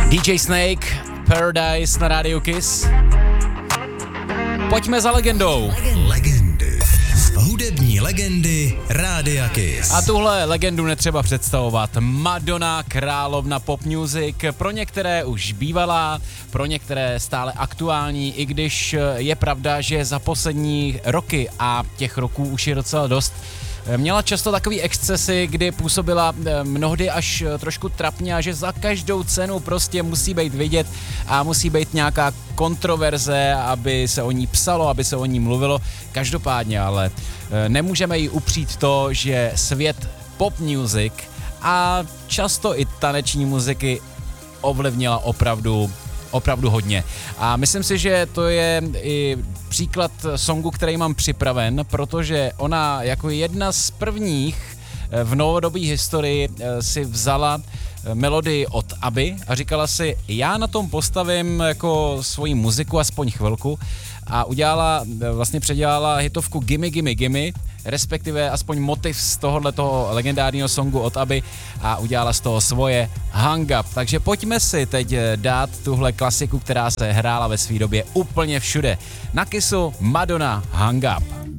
DJ Snake, Paradise na rádiu Kiss. Pojďme za legendou. Legendy. Hudební legendy Rádia Kiss. A tuhle legendu netřeba představovat. Madonna, královna pop music, pro některé už bývalá, pro některé stále aktuální, i když je pravda, že za poslední roky, a těch roků už je docela dost, měla často takový excesy, kdy působila mnohdy až trošku trapně a že za každou cenu prostě musí být vidět a musí být nějaká kontroverze, aby se o ní psalo, aby se o ní mluvilo. Každopádně ale nemůžeme jí upřít to, že svět pop music a často i taneční muziky ovlivnila opravdu hodně. A myslím si, že to je i příklad songu, který mám připraven, protože ona jako jedna z prvních v novodobé historii si vzala melodii od ABBY a říkala si, já na tom postavím jako svoji muziku aspoň chvilku a předělala hitovku Gimme Gimme Gimme, respektive aspoň motiv z tohoto legendárního songu od ABBY a udělala z toho svoje Hung Up. Takže pojďme si teď dát tuhle klasiku, která se hrála ve své době úplně všude. Na Kissu Madonna Hung Up.